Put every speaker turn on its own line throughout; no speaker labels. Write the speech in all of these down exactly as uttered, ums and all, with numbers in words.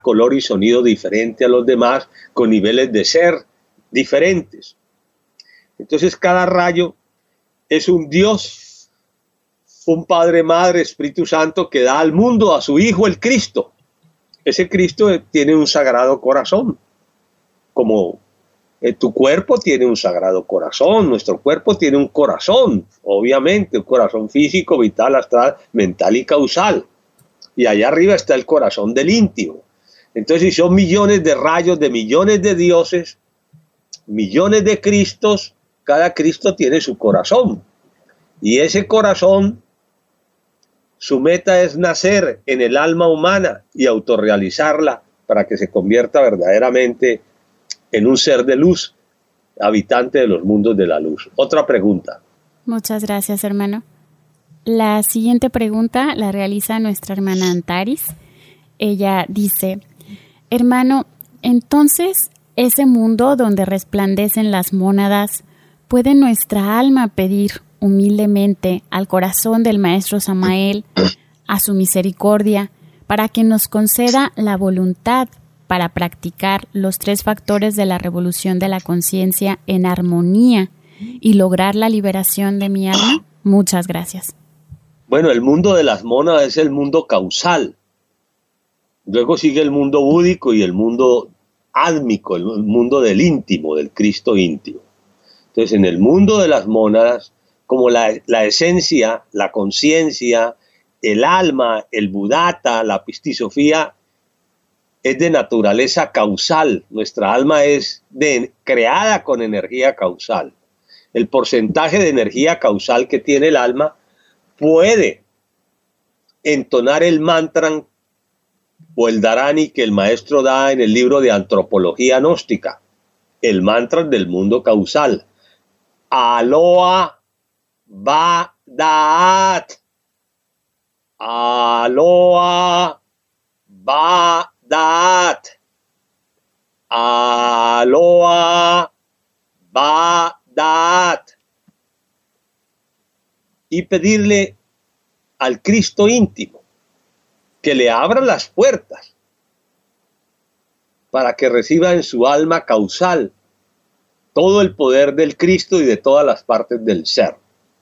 color y sonido diferente a los demás, con niveles de ser diferentes. Entonces cada rayo es un Dios, un Padre, Madre, Espíritu Santo que da al mundo a su Hijo el Cristo. Ese Cristo tiene un sagrado corazón, como eh, tu cuerpo tiene un sagrado corazón, nuestro cuerpo tiene un corazón, obviamente, un corazón físico, vital, astral, mental y causal. Y allá arriba está el corazón del íntimo. Entonces, si son millones de rayos de millones de dioses, millones de Cristos, cada Cristo tiene su corazón. Y ese corazón, su meta es nacer en el alma humana y autorrealizarla para que se convierta verdaderamente en un ser de luz, habitante de los mundos de la luz. Otra pregunta.
Muchas gracias, hermano. La siguiente pregunta la realiza nuestra hermana Antaris. Ella dice: hermano, entonces, ese mundo donde resplandecen las mónadas, ¿puede nuestra alma pedir humildemente al corazón del Maestro Samael, a su misericordia, para que nos conceda la voluntad para practicar los tres factores de la revolución de la conciencia en armonía y lograr la liberación de mi alma? Muchas gracias.
Bueno, el mundo de las mónadas es el mundo causal. Luego sigue el mundo búdico y el mundo átmico, el mundo del íntimo, del Cristo íntimo. Entonces, en el mundo de las mónadas, como la, la esencia, la conciencia, el alma, el budata, la pistisofía, es de naturaleza causal. Nuestra alma es de, creada con energía causal. El porcentaje de energía causal que tiene el alma puede entonar el mantra o el dharani que el maestro da en el libro de Antropología Gnóstica, el mantra del mundo causal. Aloha Badaat. Aloha Badaat. Aloha Badaat. Y pedirle al Cristo íntimo que le abra las puertas para que reciba en su alma causal todo el poder del Cristo y de todas las partes del ser.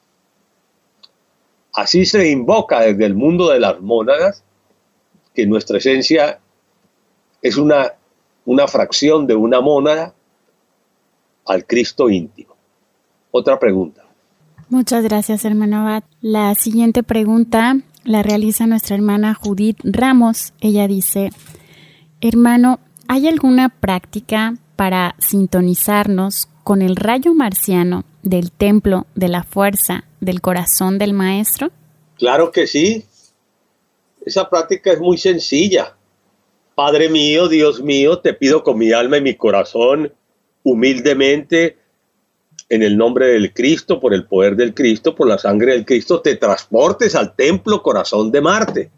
Así se invoca desde el mundo de las mónadas que nuestra esencia es una, una fracción de una mónada al Cristo íntimo. Otra pregunta.
Muchas gracias, hermano Abad. La siguiente pregunta la realiza nuestra hermana Judith Ramos. Ella dice: hermano, ¿hay alguna práctica para sintonizarnos con el rayo marciano del templo de la fuerza del corazón del maestro?
Claro que sí. Esa práctica es muy sencilla. Padre mío, Dios mío, te pido con mi alma y mi corazón, humildemente, en el nombre del Cristo, por el poder del Cristo, por la sangre del Cristo, te transportes al templo corazón de Marte.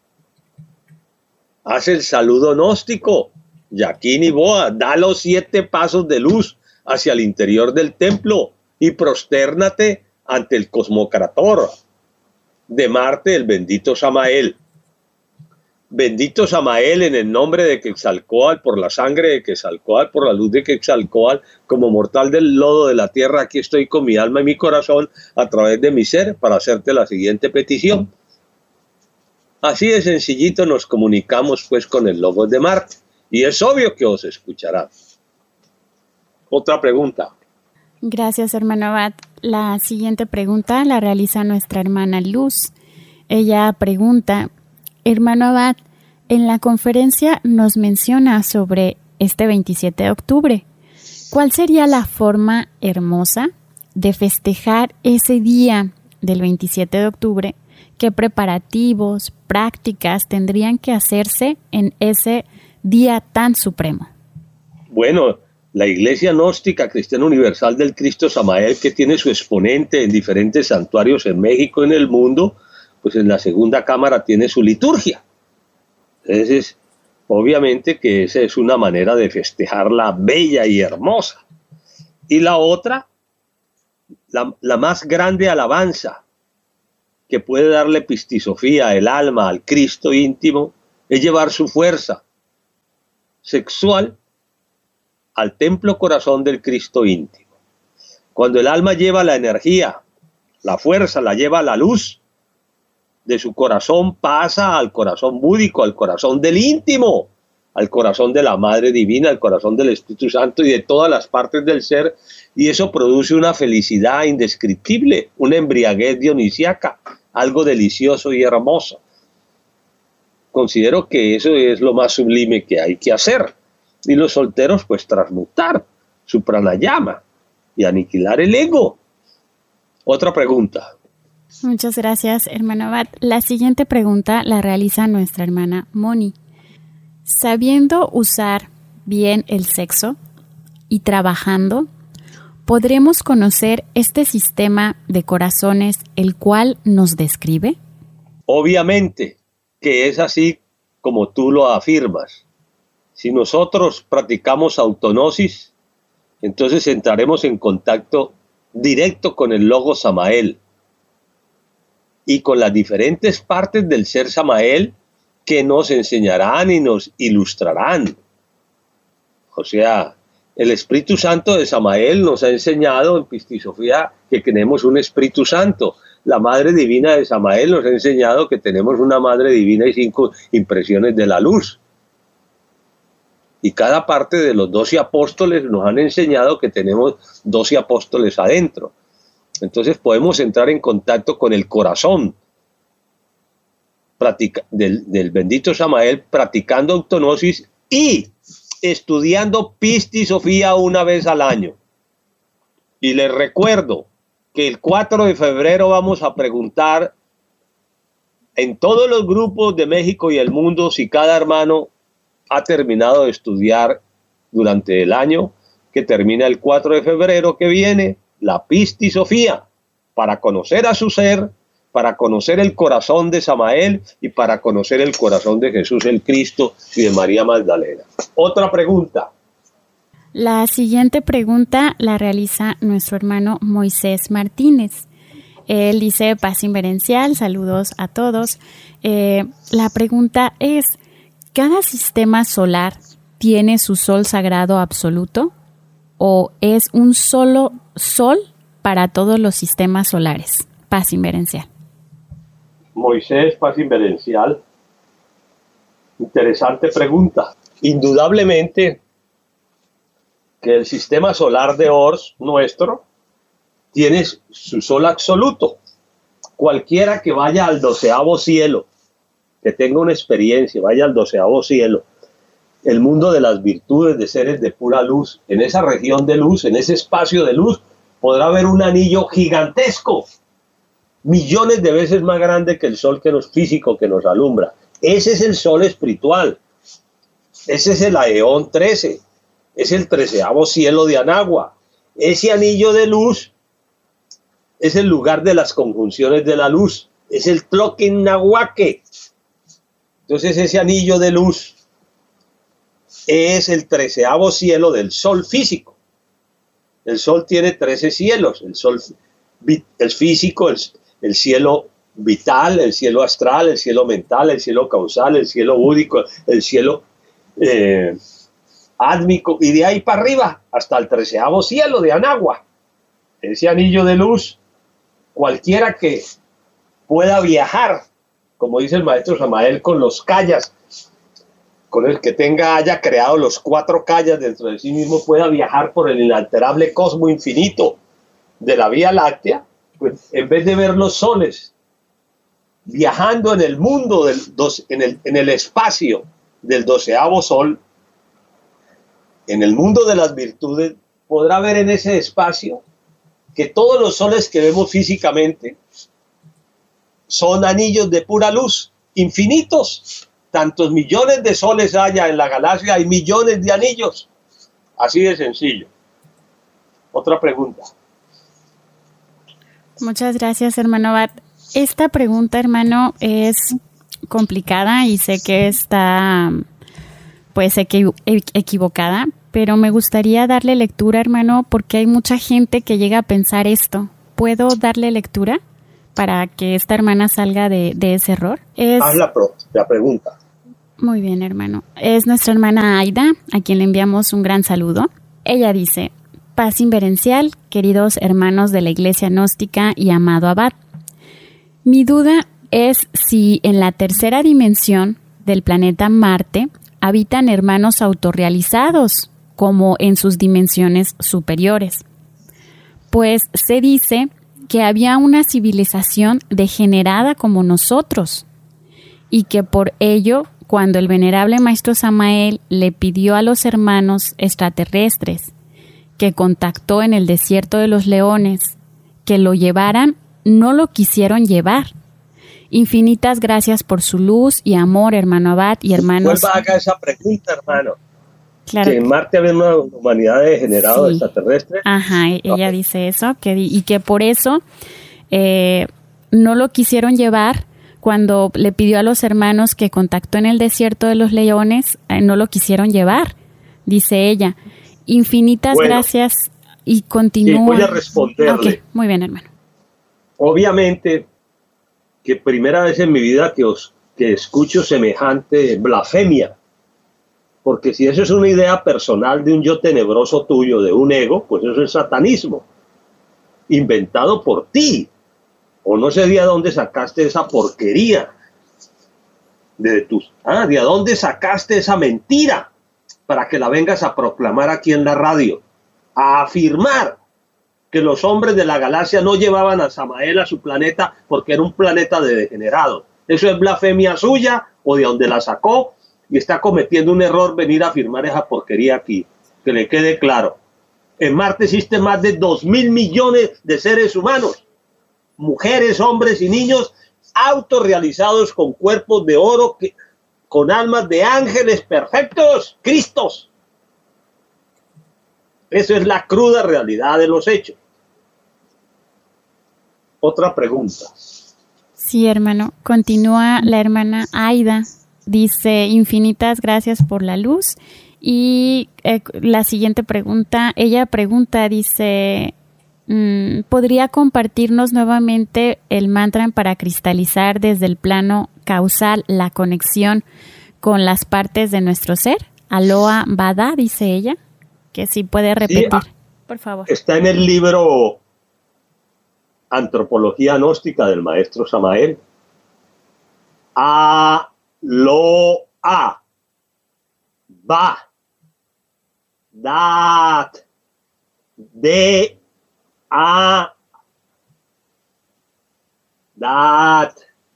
Haz el saludo gnóstico, Yaquín y Boa, da los siete pasos de luz hacia el interior del templo y prostérnate ante el cosmocrator de Marte, el bendito Samael. Bendito Samael, en el nombre de Quetzalcóatl, por la sangre de Quetzalcóatl, por la luz de Quetzalcóatl, como mortal del lodo de la tierra, aquí estoy con mi alma y mi corazón a través de mi ser para hacerte la siguiente petición. Así de sencillito nos comunicamos pues con el Logos de Marte y es obvio que os escuchará. Otra pregunta.
Gracias, hermano Abad. La siguiente pregunta la realiza nuestra hermana Luz. Ella pregunta: hermano Abad, en la conferencia nos menciona sobre este veintisiete de octubre. ¿Cuál sería la forma hermosa de festejar ese día del veintisiete de octubre? ¿Qué preparativos, prácticas tendrían que hacerse en ese día tan supremo?
Bueno, la Iglesia Gnóstica Cristiana Universal del Cristo Samael, que tiene su exponente en diferentes santuarios en México y en el mundo, pues en la segunda cámara tiene su liturgia. Entonces, obviamente que esa es una manera de festejarla bella y hermosa. Y la otra, la, la más grande alabanza que puede darle pistisofía, el alma, al Cristo íntimo, es llevar su fuerza sexual al templo corazón del Cristo íntimo. Cuando el alma lleva la energía, la fuerza, la lleva a la luz de su corazón, pasa al corazón búdico, al corazón del íntimo, al corazón de la Madre Divina, al corazón del Espíritu Santo y de todas las partes del ser, y eso produce una felicidad indescriptible, una embriaguez dionisíaca, algo delicioso y hermoso. Considero que eso es lo más sublime que hay que hacer. Y los solteros, pues, transmutar su pranayama y aniquilar el ego. Otra pregunta.
Muchas gracias, hermano Abad. La siguiente pregunta la realiza nuestra hermana Moni. Sabiendo usar bien el sexo y trabajando, ¿podremos conocer este sistema de corazones el cual nos describe?
Obviamente que es así como tú lo afirmas. Si nosotros practicamos autognosis, entonces entraremos en contacto directo con el Logo Samael y con las diferentes partes del ser Samael que nos enseñarán y nos ilustrarán. O sea, el Espíritu Santo de Samael nos ha enseñado en Pistisofía que tenemos un Espíritu Santo. La Madre Divina de Samael nos ha enseñado que tenemos una Madre Divina y cinco impresiones de la luz. Y cada parte de los doce apóstoles nos han enseñado que tenemos doce apóstoles adentro. Entonces podemos entrar en contacto con el corazón Del, del bendito Samael, practicando autognosis y estudiando Pistisofía una vez al año. Y les recuerdo que el cuatro de febrero vamos a preguntar en todos los grupos de México y el mundo si cada hermano ha terminado de estudiar durante el año, que termina el cuatro de febrero que viene, la Pistisofía, para conocer a su ser, para conocer el corazón de Samael y para conocer el corazón de Jesús el Cristo y de María Magdalena. Otra pregunta.
La siguiente pregunta la realiza nuestro hermano Moisés Martínez. Él dice: paz inverencial, saludos a todos. Eh, la pregunta es: ¿cada sistema solar tiene su sol sagrado absoluto o es un solo sol para todos los sistemas solares? Paz inverencial.
Moisés, paz inverencial. Interesante pregunta. Indudablemente que el sistema solar de Ors, nuestro, tiene su sol absoluto. Cualquiera que vaya al doceavo cielo, que tenga una experiencia, vaya al doceavo cielo, el mundo de las virtudes de seres de pura luz, en esa región de luz, en ese espacio de luz, podrá ver un anillo gigantesco, millones de veces más grande que el sol que nos, físico que nos alumbra. Ese es el sol espiritual. Ese es el Aeón trece. Es el treceavo cielo de Anagua. Ese anillo de luz es el lugar de las conjunciones de la luz. Es el Tloquinahuaque. Entonces ese anillo de luz es el treceavo cielo del sol físico. El sol tiene trece cielos. El sol el físico, el, el cielo vital, el cielo astral, el cielo mental, el cielo causal, el cielo búdico, el cielo eh, átmico, y de ahí para arriba hasta el treceavo cielo de Anagua. Ese anillo de luz, cualquiera que pueda viajar, como dice el maestro Samael, con los kayas, con el que tenga, haya creado los cuatro kayas dentro de sí mismo, pueda viajar por el inalterable cosmo infinito de la Vía Láctea, pues en vez de ver los soles viajando en el mundo, del dos, en, el, en el espacio del doceavo sol, en el mundo de las virtudes, podrá ver en ese espacio que todos los soles que vemos físicamente son anillos de pura luz, infinitos. Tantos millones de soles haya en la galaxia, hay millones de anillos. Así de sencillo. Otra pregunta.
Muchas gracias, hermano Abad. Esta pregunta, hermano, es complicada y sé que está, pues, equi- equivocada, pero me gustaría darle lectura, hermano, porque hay mucha gente que llega a pensar esto. ¿Puedo darle lectura para que esta hermana salga de, de ese error? Es,
Haz la, pro, la pregunta.
Muy bien, hermano. Es nuestra hermana Aida, a quien le enviamos un gran saludo. Ella dice: paz inverencial, queridos hermanos de la Iglesia Gnóstica y amado abad. Mi duda es si en la tercera dimensión del planeta Marte habitan hermanos autorrealizados, como en sus dimensiones superiores. Pues se dice que había una civilización degenerada como nosotros, y que por ello, cuando el venerable maestro Samael le pidió a los hermanos extraterrestres que contactó en el desierto de los leones que lo llevaran, no lo quisieron llevar. Infinitas gracias por su luz y amor, hermano abad y hermanos.
Vuelva a hacer esa pregunta, hermano.
Claro.
Que en Marte había una humanidad degenerada, sí, extraterrestre.
Ajá, ella okay. dice eso, que, y que por eso eh, no lo quisieron llevar. Cuando le pidió a los hermanos que contactó en el desierto de los leones, eh, no lo quisieron llevar, dice ella. Infinitas bueno, gracias y continúa.
Sí, voy a responderle.
Okay, muy bien, hermano.
Obviamente que primera vez en mi vida que, os, que escucho semejante blasfemia, porque si eso es una idea personal de un yo tenebroso tuyo, de un ego, pues eso es satanismo, inventado por ti. O no sé de dónde sacaste esa porquería. De tus, ah, ¿de dónde sacaste esa mentira? Para que la vengas a proclamar aquí en la radio. A afirmar que los hombres de la galaxia no llevaban a Samael a su planeta porque era un planeta de degenerados. Eso es blasfemia suya o de donde la sacó, y está cometiendo un error venir a afirmar esa porquería aquí. Que le quede claro. En Marte existen más de dos mil millones de seres humanos. Mujeres, hombres y niños autorrealizados con cuerpos de oro, que, con almas de ángeles perfectos, Cristos. Eso es la cruda realidad de los hechos. Otra pregunta.
Sí, hermano. Continúa la hermana Aida. Dice: infinitas gracias por la luz. Y eh, la siguiente pregunta, ella pregunta, dice: ¿podría compartirnos nuevamente el mantra para cristalizar desde el plano causal la conexión con las partes de nuestro ser? Aloha Bada, dice ella, que si puede repetir, sí, por favor.
Está en el libro Antropología Gnóstica del maestro Samael. Aloha Ba Dat De A Dat.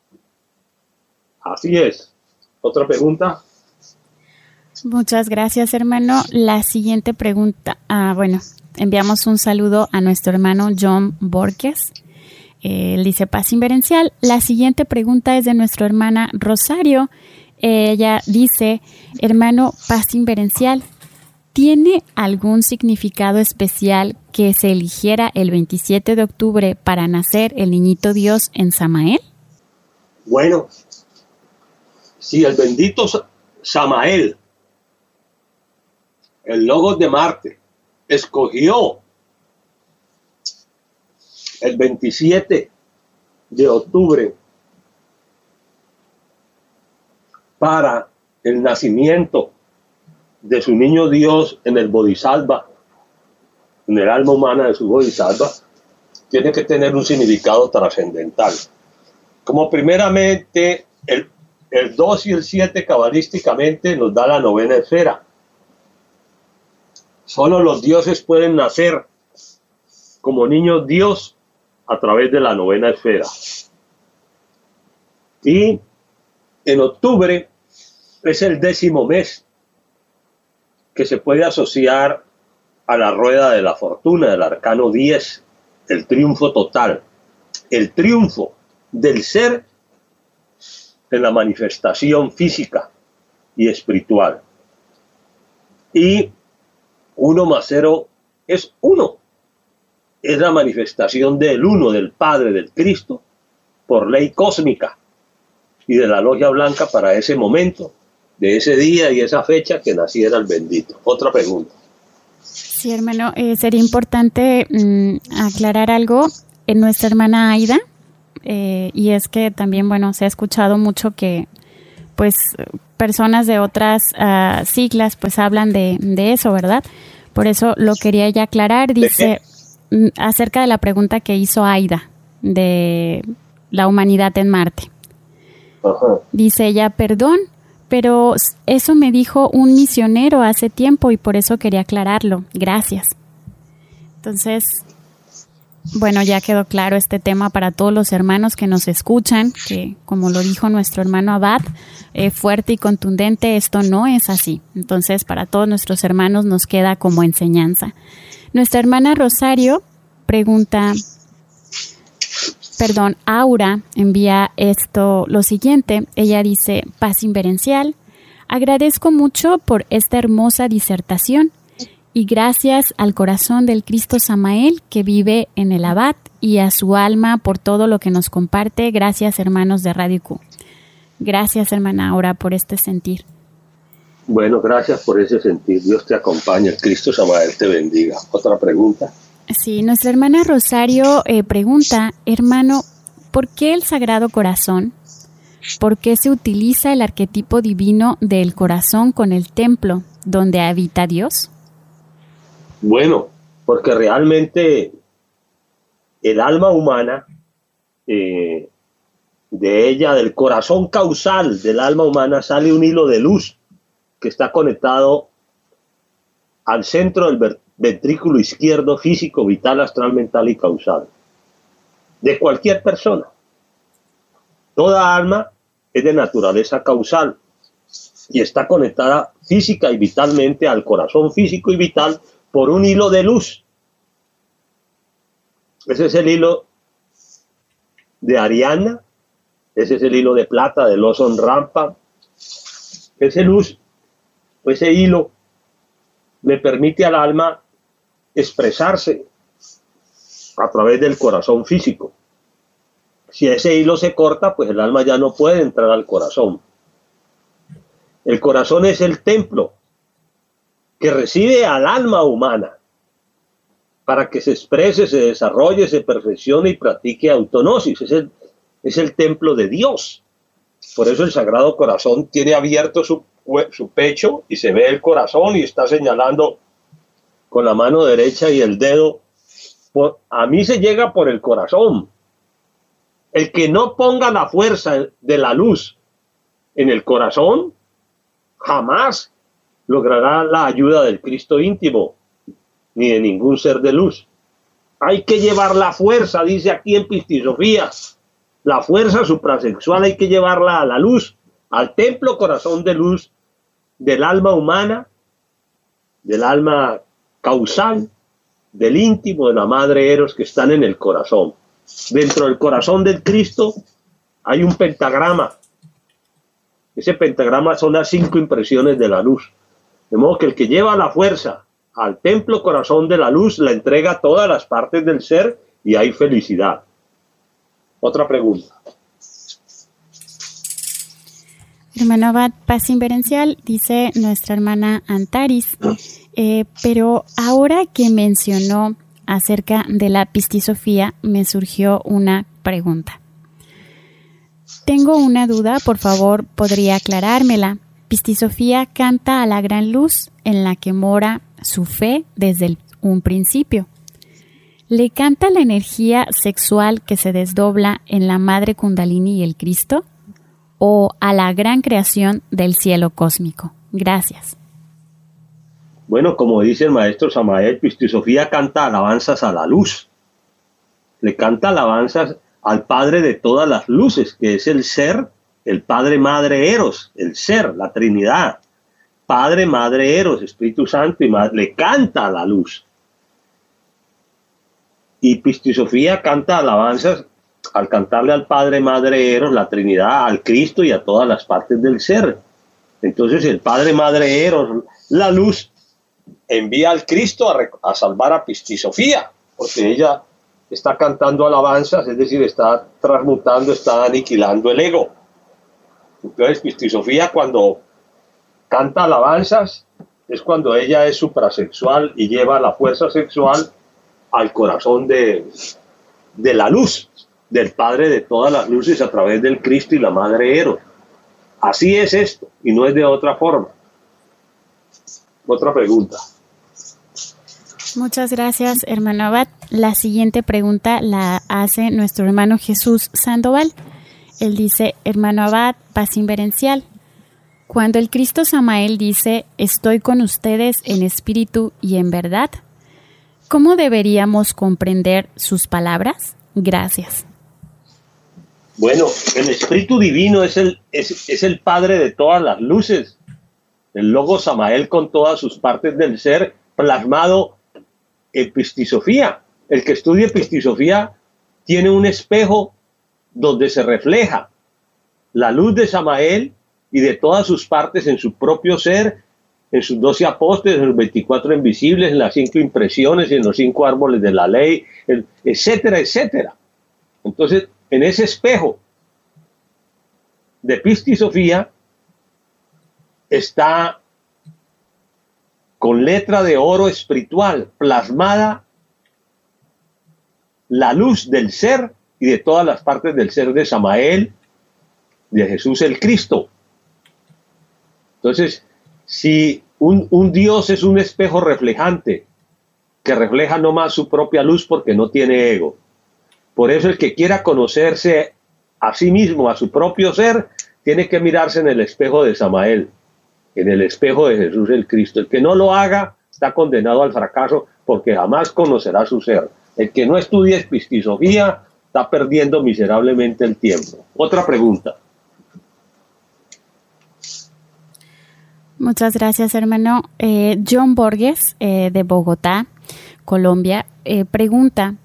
Así es. ¿Otra pregunta?
Muchas gracias, hermano. La siguiente pregunta. Ah, bueno, enviamos un saludo a nuestro hermano John Borges. Eh, él dice: paz inverencial. La siguiente pregunta es de nuestra hermana Rosario. Eh, ella dice: hermano, paz inverencial, ¿tiene algún significado especial que se eligiera el veintisiete de octubre para nacer el niñito Dios en Samael?
Bueno, si el bendito Samael, el Logos de Marte, escogió el veintisiete de octubre para el nacimiento de su niño Dios en el Bodhisattva, en el alma humana de su Bodhisattva, tiene que tener un significado trascendental. Como primeramente el, el dos y el siete cabalísticamente nos da la novena esfera. Solo los dioses pueden nacer como niños Dios a través de la novena esfera. Y en octubre es el décimo mes que se puede asociar a la rueda de la fortuna, del arcano diez, el triunfo total, el triunfo del ser en la manifestación física y espiritual. Y uno más cero es uno. Es la manifestación del uno, del Padre, del Cristo, por ley cósmica y de la logia blanca para ese momento, de ese día y esa fecha que naciera el bendito. Otra pregunta.
Sí, hermano, eh, sería importante mmm, aclarar algo en nuestra hermana Aida, eh, y es que también, bueno, se ha escuchado mucho que pues personas de otras uh, siglas pues hablan de, de eso, ¿verdad? Por eso lo quería ya aclarar. Dice acerca de la pregunta que hizo Aida de la humanidad en Marte.
Ajá.
Dice ella, perdón, pero eso me dijo un misionero hace tiempo y por eso quería aclararlo. Gracias. Entonces, bueno, ya quedó claro este tema para todos los hermanos que nos escuchan, que como lo dijo nuestro hermano Abad, eh, fuerte y contundente, esto no es así. Entonces, para todos nuestros hermanos nos queda como enseñanza. Nuestra hermana Rosario pregunta, perdón, Aura envía esto, lo siguiente. Ella dice, paz inverencial, agradezco mucho por esta hermosa disertación y gracias al corazón del Cristo Samael que vive en el Abad y a su alma por todo lo que nos comparte. Gracias, hermanos de Radio Q. Gracias, hermana Aura, por este sentir.
Bueno, gracias por ese sentir. Dios te acompañe. El Cristo Samael te bendiga. ¿Otra pregunta?
Sí, nuestra hermana Rosario eh, pregunta, hermano, ¿por qué el Sagrado Corazón? ¿Por qué se utiliza el arquetipo divino del corazón con el templo donde habita Dios?
Bueno, porque realmente el alma humana, eh, de ella, del corazón causal del alma humana, sale un hilo de luz que está conectado al centro del ventrículo izquierdo físico, vital, astral, mental y causal de cualquier persona. Toda alma es de naturaleza causal y está conectada física y vitalmente al corazón físico y vital por un hilo de luz. Ese es el hilo de Ariana, ese es el hilo de plata del Ozón Rampa. Ese luz, ese hilo, le permite al alma expresarse a través del corazón físico. Si ese hilo se corta, pues el alma ya no puede entrar al corazón. El corazón es el templo que recibe al alma humana para que se exprese, se desarrolle, se perfeccione y practique autonosis. Es el, es el templo de Dios. Por eso el Sagrado Corazón tiene abierto su, su pecho y se ve el corazón y está señalando con la mano derecha y el dedo. Por, a mí se llega por el corazón. El que no ponga la fuerza de la luz en el corazón, jamás logrará la ayuda del Cristo íntimo, ni de ningún ser de luz. Hay que llevar la fuerza, dice aquí en Pistisofía, la fuerza suprasexual hay que llevarla a la luz, al templo corazón de luz del alma humana, del alma causal, del íntimo, de la madre Eros que están en el corazón. Dentro del corazón del Cristo hay un pentagrama. Ese pentagrama son las cinco impresiones de la luz. De modo que el que lleva la fuerza al templo corazón de la luz la entrega a todas las partes del ser y hay felicidad. Otra pregunta.
Hermano Abad, paz inverencial, dice nuestra hermana Antaris. Eh, pero ahora que mencionó acerca de la Pistisofía, me surgió una pregunta. Tengo una duda, por favor, ¿podría aclarármela? Pistisofía canta a la gran luz en la que mora su fe desde el, un principio. ¿Le canta la energía sexual que se desdobla en la Madre Kundalini y el Cristo? ¿O a la gran creación del cielo cósmico? Gracias.
Bueno, como dice el maestro Samael, Pistisofía canta alabanzas a la luz. Le canta alabanzas al Padre de todas las luces, que es el ser, el Padre, Madre, Eros, el ser, la Trinidad. Padre, Madre, Eros, Espíritu Santo y Madre, le canta a la luz. Y Pistisofía canta alabanzas al cantarle al Padre, Madre, Eros, la Trinidad, al Cristo y a todas las partes del ser. Entonces el Padre, Madre, Eros, la luz, envía al Cristo a, a salvar a Pistisofía, porque ella está cantando alabanzas, es decir, está transmutando, está aniquilando el ego. Entonces Pistisofía, cuando canta alabanzas, es cuando ella es suprasexual y lleva la fuerza sexual al corazón de, de la luz, del Padre de todas las luces a través del Cristo y la Madre Eros. Así es esto, y no es de otra forma. Otra pregunta.
Muchas gracias, hermano Abad. La siguiente pregunta la hace nuestro hermano Jesús Sandoval. Él dice, hermano Abad, paz inverencial. Cuando el Cristo Samael dice, estoy con ustedes en espíritu y en verdad, ¿cómo deberíamos comprender sus palabras? Gracias.
Bueno, el Espíritu Divino es el, es, es el Padre de todas las luces. El Logo Samael con todas sus partes del ser plasmado en Pistisofía. El que estudia Pistisofía tiene un espejo donde se refleja la luz de Samael y de todas sus partes en su propio ser, en sus doce apóstoles, en los veinticuatro invisibles, en las cinco impresiones, en los cinco árboles de la ley, etcétera, etcétera. Entonces, en ese espejo de Pistisofía está con letra de oro espiritual plasmada la luz del ser y de todas las partes del ser de Samael, de Jesús el Cristo. Entonces, si un, un Dios es un espejo reflejante, que refleja nomás su propia luz porque no tiene ego. Por eso el que quiera conocerse a sí mismo, a su propio ser, tiene que mirarse en el espejo de Samael, en el espejo de Jesús el Cristo. El que no lo haga está condenado al fracaso porque jamás conocerá su ser. El que no estudie Pistisofía está perdiendo miserablemente el tiempo. Otra pregunta.
Muchas gracias, hermano. Eh, John Borges, eh, de Bogotá, Colombia, eh, pregunta,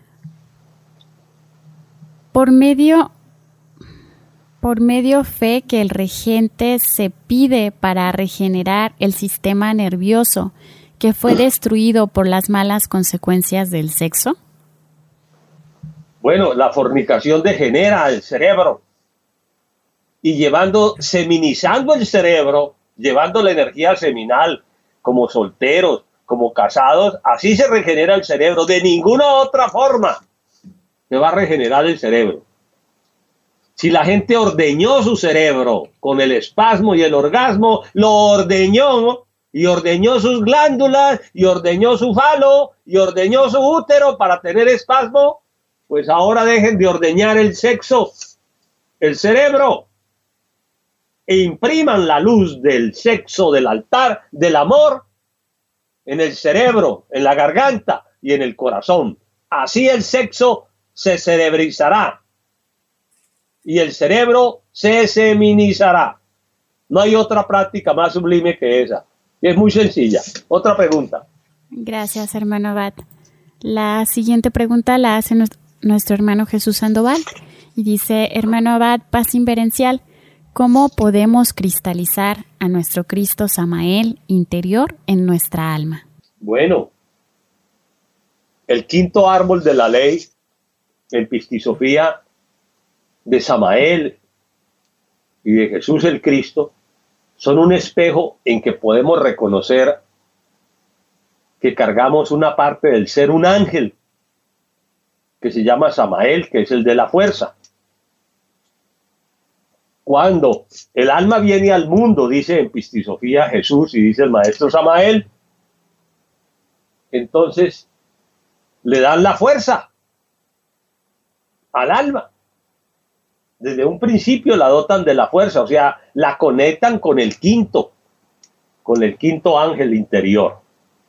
por medio, por medio fe que el regente se pide para regenerar el sistema nervioso que fue destruido por las malas consecuencias del sexo.
Bueno, la fornicación degenera el cerebro y llevando, seminizando el cerebro, llevando la energía seminal, como solteros, como casados, así se regenera el cerebro. De ninguna otra forma se va a regenerar el cerebro. Si la gente ordeñó su cerebro con el espasmo y el orgasmo, lo ordeñó y ordeñó sus glándulas y ordeñó su falo y ordeñó su útero para tener espasmo, pues ahora dejen de ordeñar el sexo, el cerebro, e impriman la luz del sexo, del altar, del amor, en el cerebro, en la garganta y en el corazón. Así el sexo se cerebrizará y el cerebro se seminizará. No hay otra práctica más sublime que esa. Y es muy sencilla. Otra pregunta.
Gracias, hermano Abad. La siguiente pregunta la hace nuestro hermano Jesús Sandoval y dice, hermano Abad, paz inverencial, ¿cómo podemos cristalizar a nuestro Cristo Samael interior en nuestra alma?
Bueno, el quinto árbol de la ley en Pistisofía de Samael y de Jesús el Cristo son un espejo en que podemos reconocer que cargamos una parte del ser, un ángel que se llama Samael, que es el de la fuerza. Cuando el alma viene al mundo, dice en Pistisofía Jesús y dice el maestro Samael, entonces le dan la fuerza al alma. Desde un principio la dotan de la fuerza, o sea, la conectan con el quinto, con el quinto ángel interior.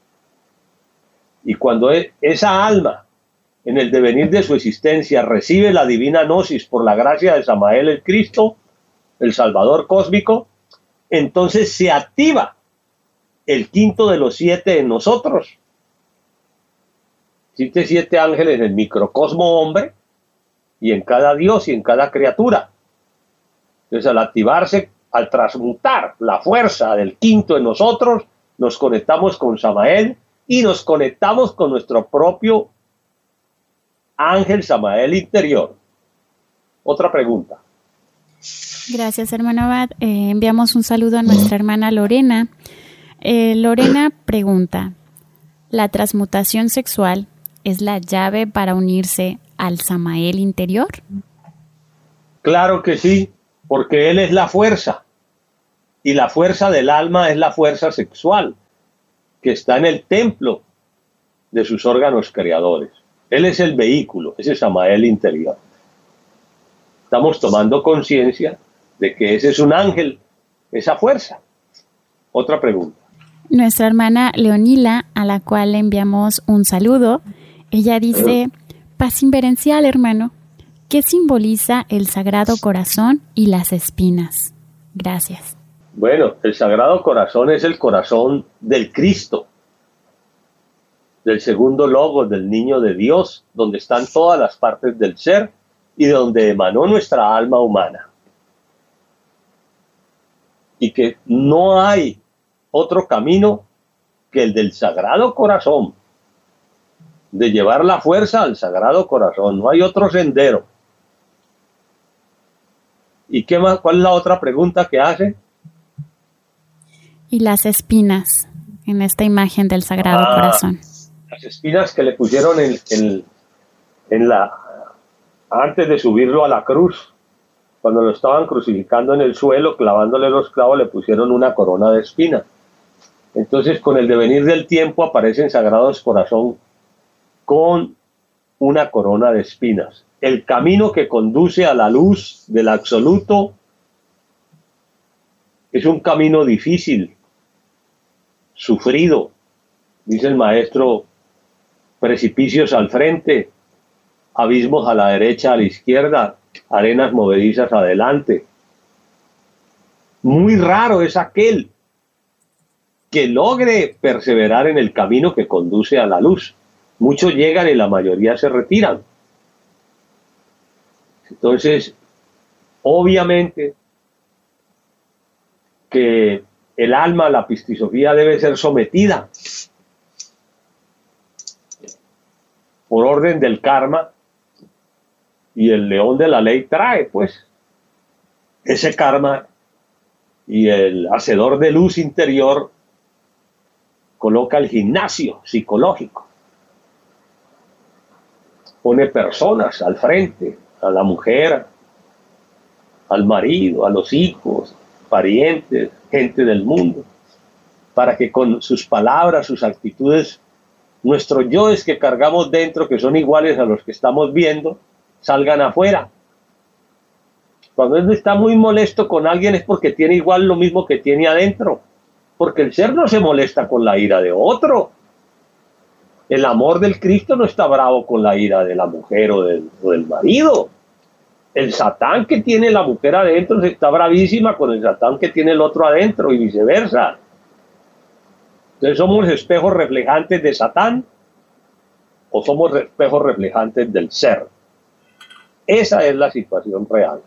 Y cuando esa alma, en el devenir de su existencia, recibe la divina gnosis por la gracia de Samael el Cristo, el Salvador cósmico, entonces se activa el quinto de los siete en nosotros. Existen siete ángeles en el microcosmo hombre y en cada Dios y en cada criatura. Entonces, al activarse, al transmutar la fuerza del quinto en nosotros, nos conectamos con Samael y nos conectamos con nuestro propio ángel Samael interior. Otra pregunta.
Gracias, hermano Abad. Eh, enviamos un saludo a nuestra hermana Lorena. Eh, Lorena pregunta, ¿la transmutación sexual es la llave para unirse al Samael interior?
Claro que sí. porque Él es la fuerza, y la fuerza del alma es la fuerza sexual, que está en el templo de sus órganos creadores. Él es el vehículo, ese Samael interior. Estamos tomando conciencia de que ese es un ángel, esa fuerza. Otra pregunta.
Nuestra hermana Leonila, a la cual le enviamos un saludo, ella dice, paz inverencial, hermano, ¿qué simboliza el Sagrado Corazón y las espinas? Gracias.
Bueno, el Sagrado Corazón es el corazón del Cristo, del segundo Logos, del Niño de Dios, donde están todas las partes del ser y donde emanó nuestra alma humana. Y que no hay otro camino que el del Sagrado Corazón, de llevar la fuerza al Sagrado Corazón. No hay otro sendero. ¿Y qué más? ¿Cuál es la otra pregunta que hace?
Y las espinas en esta imagen del Sagrado ah, Corazón.
Las espinas que le pusieron en, en, en la antes de subirlo a la cruz, cuando lo estaban crucificando en el suelo, clavándole los clavos, le pusieron una corona de espinas. Entonces, con el devenir del tiempo, aparecen Sagrados Corazón con una corona de espinas. El camino que conduce a la luz del absoluto es un camino difícil, sufrido. Dice el maestro, precipicios al frente, abismos a la derecha, a la izquierda, arenas movedizas adelante. Muy raro es aquel que logre perseverar en el camino que conduce a la luz. Muchos llegan y la mayoría se retiran. Entonces, obviamente que el alma, la pistisofía, debe ser sometida por orden del karma, y el león de la ley trae, pues, ese karma, y el hacedor de luz interior coloca el gimnasio psicológico, pone personas al frente, a la mujer, al marido, a los hijos, parientes, gente del mundo, para que con sus palabras, sus actitudes, nuestros yoes que cargamos dentro, que son iguales a los que estamos viendo, salgan afuera. Cuando él está muy molesto con alguien es porque tiene igual lo mismo que tiene adentro, porque el ser no se molesta con la ira de otro. El amor del Cristo no está bravo con la ira de la mujer o del, o del marido. El Satán que tiene la mujer adentro está bravísima con el Satán que tiene el otro adentro y viceversa. Entonces, ¿somos espejos reflejantes de Satán o somos espejos reflejantes del ser? Esa es la situación real.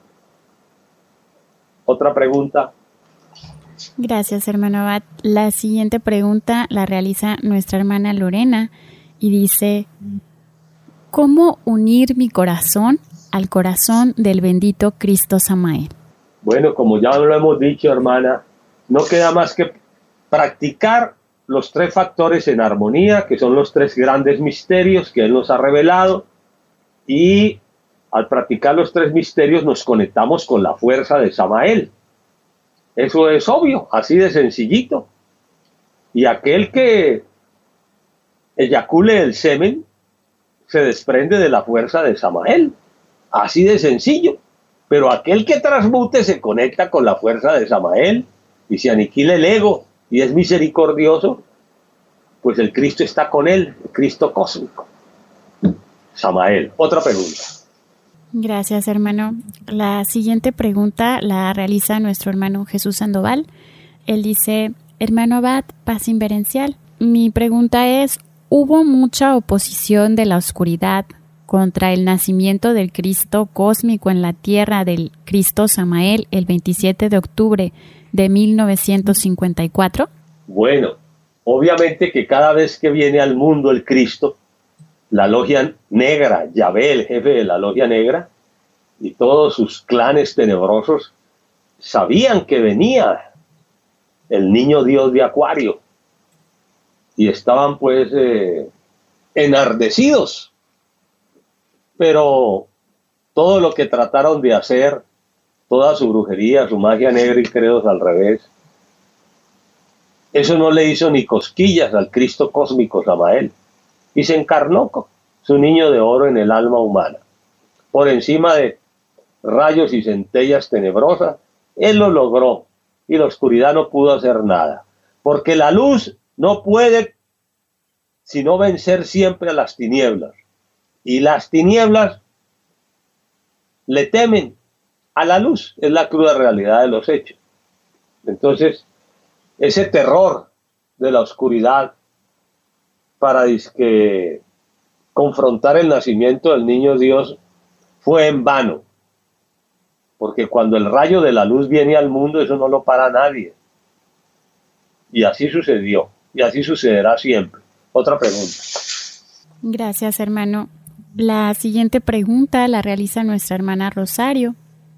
Otra pregunta.
Gracias, hermano Abad. La siguiente pregunta la realiza nuestra hermana Lorena y dice, ¿cómo unir mi corazón al corazón del bendito Cristo Samael?
Bueno, como ya lo hemos dicho, hermana, no queda más que practicar los tres factores en armonía, que son los tres grandes misterios que Él nos ha revelado, y al practicar los tres misterios nos conectamos con la fuerza de Samael. Eso es obvio, así de sencillito. Y aquel que eyacule el semen se desprende de la fuerza de Samael. Así de sencillo. Pero aquel que transmute se conecta con la fuerza de Samael y se aniquila el ego y es misericordioso, pues el Cristo está con él, el Cristo cósmico. Samael. Otra pregunta.
Gracias, hermano. La siguiente pregunta la realiza nuestro hermano Jesús Sandoval. Él dice, hermano Abad, paz inverencial. Mi pregunta es, ¿hubo mucha oposición de la oscuridad contra el nacimiento del Cristo cósmico en la tierra del Cristo Samael el veintisiete de octubre de mil novecientos cincuenta y cuatro?
Bueno, obviamente que cada vez que viene al mundo el Cristo, la logia negra, Yahvé, el jefe de la logia negra, y todos sus clanes tenebrosos sabían que venía el niño Dios de Acuario y estaban pues eh, enardecidos, pero todo lo que trataron de hacer toda su brujería, su magia negra y credos al revés, eso no le hizo ni cosquillas al Cristo cósmico Samael. Y se encarnó su niño de oro en el alma humana. Por encima de rayos y centellas tenebrosas, él lo logró y la oscuridad no pudo hacer nada. Porque la luz no puede sino vencer siempre a las tinieblas. Y las tinieblas le temen a la luz. Es la cruda realidad de los hechos. Entonces, ese terror de la oscuridad para disque confrontar el nacimiento del niño Dios fue en vano. Porque cuando el rayo de la luz viene al mundo, eso no lo para nadie. Y así sucedió. Y así sucederá siempre. Otra pregunta.
Gracias, hermano. La siguiente pregunta la realiza nuestra hermana Rosario.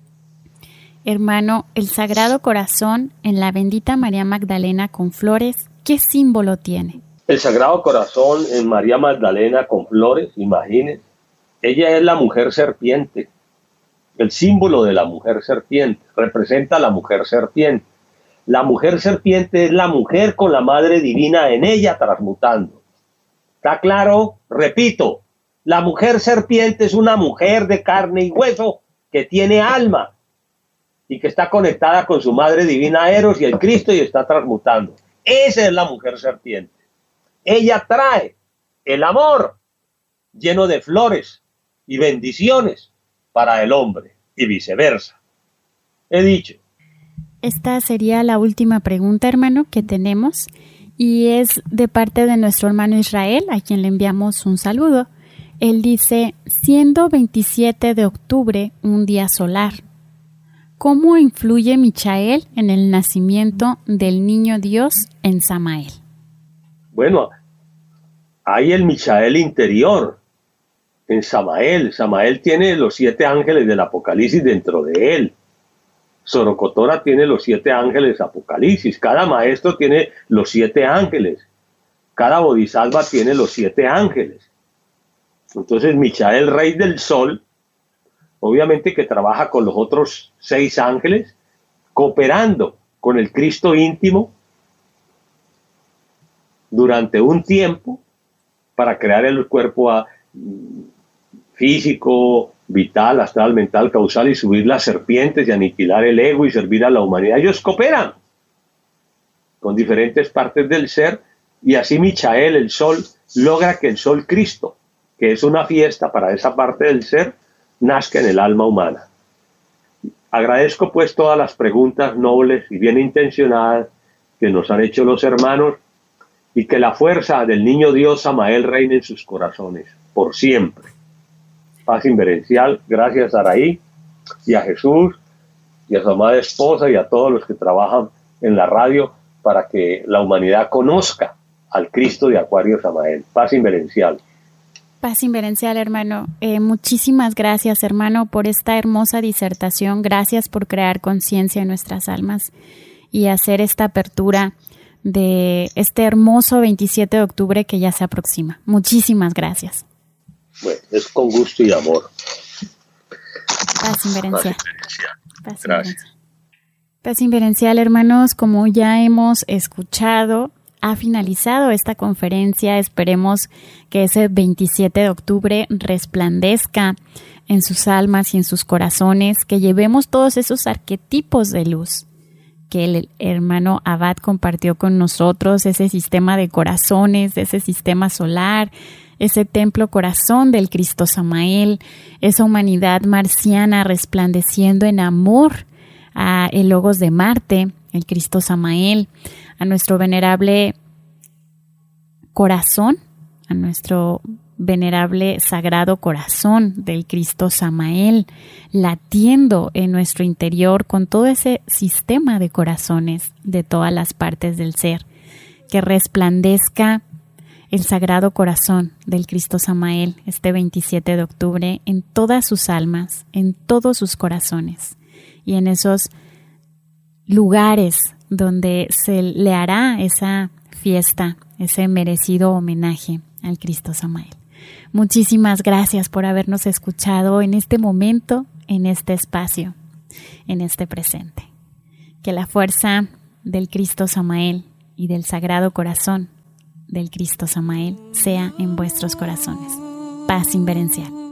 Hermano, el Sagrado Corazón en la bendita María Magdalena con flores, ¿qué símbolo tiene?
El Sagrado Corazón en María Magdalena con flores, imagínense. Ella es la mujer serpiente. El símbolo de la mujer serpiente. Representa a la mujer serpiente. La mujer serpiente es la mujer con la Madre Divina en ella transmutando. ¿Está claro? Repito, la mujer serpiente es una mujer de carne y hueso que tiene alma y que está conectada con su Madre Divina Eros y el Cristo y está transmutando. Esa es la mujer serpiente. Ella trae el amor lleno de flores y bendiciones para el hombre y viceversa. He dicho.
Esta sería la última pregunta, hermano, que tenemos y es de parte de nuestro hermano Israel, a quien le enviamos un saludo. Él dice, siendo veintisiete de octubre un día solar, ¿cómo influye Michael en el nacimiento del niño Dios en Samael?
Bueno, hay el Michael interior en Samael. Samael tiene los siete ángeles del Apocalipsis dentro de él. Sorocotora tiene los siete ángeles Apocalipsis. Cada maestro tiene los siete ángeles. Cada bodhisattva tiene los siete ángeles. Entonces Michael, rey del sol, obviamente que trabaja con los otros seis ángeles, cooperando con el Cristo íntimo durante un tiempo para crear el cuerpo a, físico, vital, astral, mental, causal y subir las serpientes y aniquilar el ego y servir a la humanidad. Ellos cooperan con diferentes partes del ser y así Michael, el sol, logra que el sol Cristo, que es una fiesta para esa parte del ser, nazca en el alma humana. Agradezco pues todas las preguntas nobles y bien intencionadas que nos han hecho los hermanos y que la fuerza del niño Dios Samael reine en sus corazones por siempre. Paz inverencial, gracias a Araí y a Jesús y a su amada esposa y a todos los que trabajan en la radio para que la humanidad conozca al Cristo de Acuario Samael. Paz inverencial.
Paz inverencial, hermano. Eh, muchísimas gracias, hermano, por esta hermosa disertación. Gracias por crear conciencia en nuestras almas y hacer esta apertura de este hermoso veintisiete de octubre que ya se aproxima. Muchísimas gracias.
Bueno, es con gusto y amor.
Paz inverencial.
Paz inverencial. Gracias.
Paz inverencial, hermanos, como ya hemos escuchado, ha finalizado esta conferencia. Esperemos que ese veintisiete de octubre resplandezca en sus almas y en sus corazones, que llevemos todos esos arquetipos de luz que el hermano Abad compartió con nosotros, ese sistema de corazones, ese sistema solar, ese templo corazón del Cristo Samael, esa humanidad marciana resplandeciendo en amor a el Logos de Marte, el Cristo Samael, a nuestro venerable corazón, a nuestro venerable sagrado corazón del Cristo Samael, latiendo en nuestro interior con todo ese sistema de corazones de todas las partes del ser, que resplandezca el sagrado corazón del Cristo Samael este veintisiete de octubre en todas sus almas, en todos sus corazones y en esos lugares donde se le hará esa fiesta, ese merecido homenaje al Cristo Samael. Muchísimas gracias por habernos escuchado en este momento, en este espacio. en este presente. Que la fuerza del Cristo Samael y del Sagrado Corazón del Cristo Samael sea en vuestros corazones. Paz inverencial.